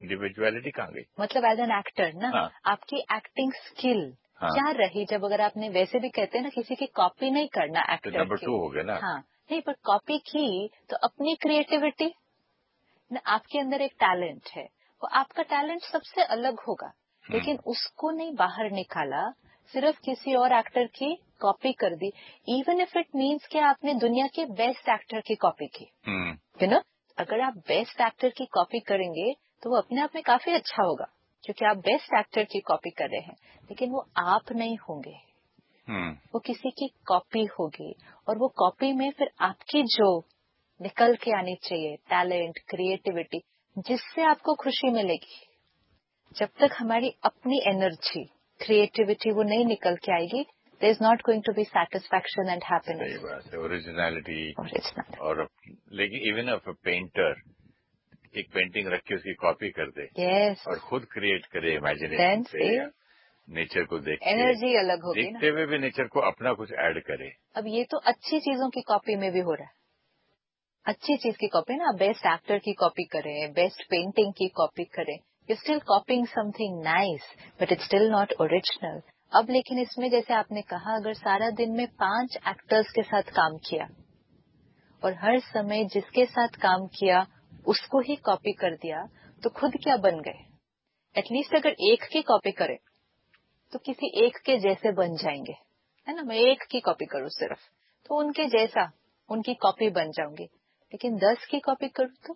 Individuality कहाँ गई? मतलब एज एन एक्टर ना, हाँ, आपकी एक्टिंग स्किल हाँ, क्या रही जब अगर आपने, वैसे भी कहते हैं ना किसी की कॉपी नहीं करना तो एक्टर नंबर की। 2 हो गया ना। हाँ, नहीं पर कॉपी की तो अपनी क्रिएटिविटी ना, आपके अंदर एक टैलेंट है, वो आपका टैलेंट सबसे अलग होगा, लेकिन उसको नहीं बाहर निकाला, सिर्फ किसी और एक्टर की कॉपी कर दी, इवन इफ इट मीन्स कि आपने दुनिया के बेस्ट एक्टर की कॉपी की, यू नो। अगर आप बेस्ट एक्टर की कॉपी करेंगे तो वो अपने आप में काफी अच्छा होगा, क्योंकि आप बेस्ट एक्टर की कॉपी कर रहे हैं, लेकिन वो आप नहीं होंगे, वो किसी की कॉपी होगी, और वो कॉपी में फिर आपकी जो निकल के आनी चाहिए टैलेंट, क्रिएटिविटी, जिससे आपको खुशी मिलेगी, जब तक हमारी अपनी एनर्जी, क्रिएटिविटी वो नहीं निकल के आएगी, there is not going to be satisfaction and happiness. सही बात है, ओरिजिनलिटी। ओरिजिनल। और लेकिन इवन अ पेंटर एक पेंटिंग रख के उसकी कॉपी कर दे यस, और खुद क्रिएट करे इमेजिनेशन देन से, या नेचर को देख के, एनर्जी अलग होगी ना। देखते हुए भी नेचर को अपना कुछ ऐड करे। अब ये तो अच्छी चीजों की कॉपी में भी हो रहा है, अच्छी चीज की कॉपी ना, बेस्ट एक्टर की कॉपी करें, बेस्ट पेंटिंग की कॉपी करें, you still कॉपिंग something nice, but it's still not original. अब लेकिन इसमें जैसे आपने कहा, अगर सारा दिन में 5 एक्टर्स के साथ काम किया और हर समय जिसके साथ काम किया उसको ही कॉपी कर दिया, तो खुद क्या बन गए? एटलीस्ट अगर एक की कॉपी करें तो किसी एक के जैसे बन जाएंगे, है ना। मैं एक की कॉपी करूं सिर्फ, तो उनके जैसा, उनकी कॉपी बन जाऊंगी। लेकिन 10 की कॉपी करूं तो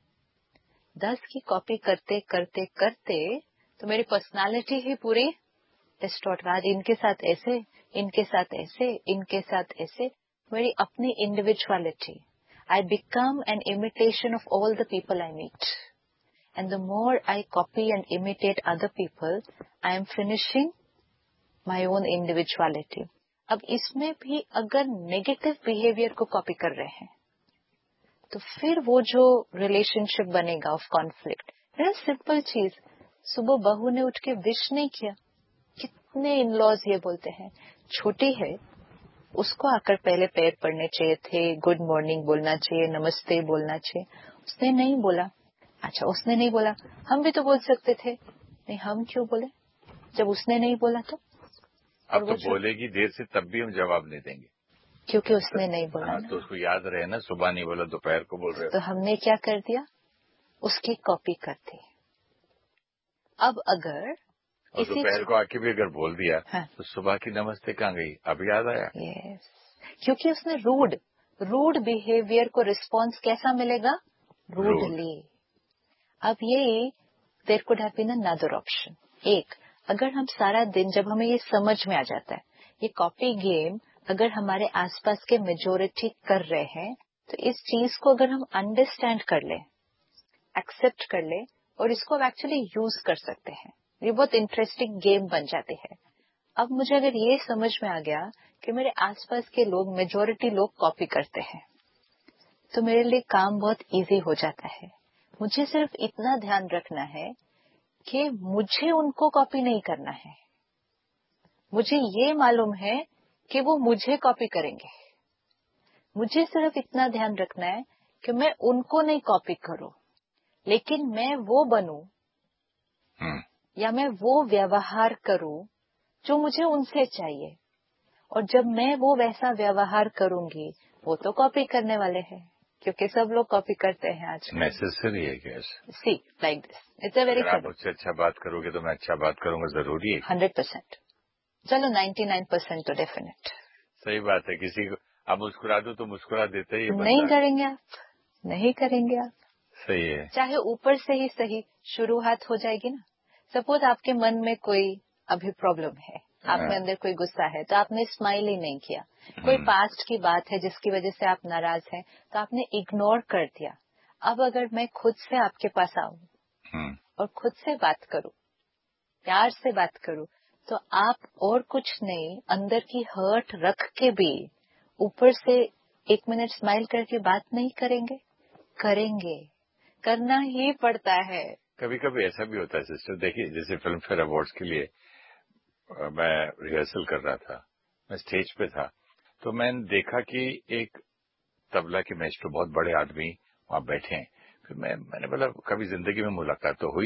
10 की कॉपी करते करते करते तो मेरी पर्सनालिटी ही पूरी डिस्टॉर्ट, आज इनके साथ ऐसे, इनके साथ ऐसे, इनके साथ ऐसे, मेरी अपनी individuality, I become an imitation of all the people I meet, and the more I copy and imitate other people, I am finishing my own individuality. अब इसमें भी अगर नेगेटिव बिहेवियर को कॉपी कर रहे हैं, तो फिर वो जो रिलेशनशिप बनेगा ऑफ कॉन्फ्लिक्ट, वेरी सिंपल चीज, सुबह बहू ने उठ के विश नहीं किया, कितने इन लॉज ये बोलते हैं, छोटी है उसको आकर पहले पैर पड़ने चाहिए थे, गुड मॉर्निंग बोलना चाहिए, नमस्ते बोलना चाहिए, उसने नहीं बोला। अच्छा, उसने नहीं बोला, हम भी तो बोल सकते थे, नहीं हम क्यों बोले जब उसने नहीं बोला तो? अब तो बोलेगी देर से तब भी हम जवाब नहीं देंगे, क्योंकि उसने नहीं बोला हाँ, ना। तो उसको याद रहे ना, सुबह नहीं बोला दोपहर को बोल रहे हो। तो हमने क्या कर दिया, उसकी कॉपी कर दी। अब अगर और दोपहर को आके भी अगर बोल दिया, हाँ, तो सुबह की नमस्ते कहाँ गई, अब याद आया। यस, क्योंकि उसने रूड बिहेवियर को रिस्पॉन्स कैसा मिलेगा, रूडली। अब ये there could have been another option. एक, अगर हम सारा दिन, जब हमें ये समझ में आ जाता है ये कॉपी गेम अगर हमारे आसपास के मेजोरिटी कर रहे हैं, तो इस चीज को अगर हम अंडरस्टैंड कर ले, एक्सेप्ट कर ले और इसको अब एक्चुअली यूज कर सकते हैं, ये बहुत इंटरेस्टिंग गेम बन जाती है। अब मुझे अगर ये समझ में आ गया कि मेरे आसपास के लोग, मेजोरिटी लोग कॉपी करते हैं, तो मेरे लिए काम बहुत इजी हो जाता है। मुझे सिर्फ इतना ध्यान रखना है कि मुझे उनको कॉपी नहीं करना है, मुझे ये मालूम है कि वो मुझे कॉपी करेंगे। मुझे सिर्फ इतना ध्यान रखना है कि मैं उनको नहीं कॉपी करूं, लेकिन मैं वो बनूं या मैं वो व्यवहार करूं जो मुझे उनसे चाहिए। और जब मैं वो वैसा व्यवहार करूंगी, वो तो कॉपी करने वाले हैं, क्योंकि सब लोग कॉपी करते हैं आज। नेसेसरी है क्या? सी like this, it's a very, आप मुझसे अच्छा बात करोगे तो मैं अच्छा बात करूंगा, जरूरी है। 100%, चलो 99% तो डेफिनेट। सही बात है, किसी को आप मुस्कुरा दो तो मुस्कुरा देते ही नहीं करेंगे आप, नहीं करेंगे आप, सही है, चाहे ऊपर से ही सही शुरुआत हो जाएगी ना। सपोज आपके मन में कोई अभी प्रॉब्लम है, आप में अंदर कोई गुस्सा है, तो आपने स्माइल ही नहीं किया, कोई पास्ट की बात है जिसकी वजह से आप नाराज हैं, तो आपने इग्नोर कर दिया। अब अगर मैं खुद से आपके पास आऊं और खुद से बात करूं, प्यार से बात करूं, तो आप और कुछ नहीं, अंदर की हर्ट रख के भी ऊपर से 1 मिनट स्माइल करके बात नहीं करेंगे? करेंगे, करना ही पड़ता है। कभी कभी ऐसा भी होता है सिस्टर, देखिए जैसे फिल्म फेयर अवार्ड्स के लिए मैं रिहर्सल कर रहा था, मैं स्टेज पे था, तो मैंने देखा कि एक तबला के मास्टर, बहुत बड़े आदमी वहां बैठे हैं। फिर मैंने बोला, कभी जिंदगी में मुलाकात तो हुई